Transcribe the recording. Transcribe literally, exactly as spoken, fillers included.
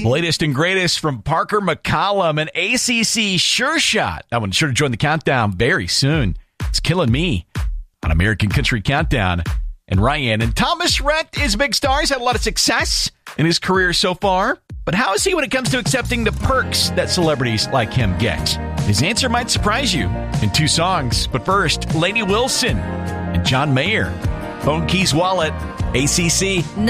Latest and greatest from Parker McCollum and A C C Sure Shot. That one's sure to join the countdown very soon. It's Killing Me on American Country Countdown. And Ryan and Thomas Rhett is a big star. He's had a lot of success in his career so far. But how is he when it comes to accepting the perks that celebrities like him get? His answer might surprise you in two songs. But first, Lainey Wilson and John Mayer. Phone Keys Wallet, A C C.